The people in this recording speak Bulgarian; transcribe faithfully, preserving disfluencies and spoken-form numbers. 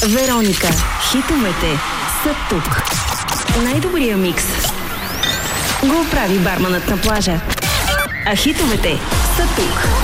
Вероника. Хитовете са тук. Най-добрия микс го прави барманът на плажа. А хитовете са тук.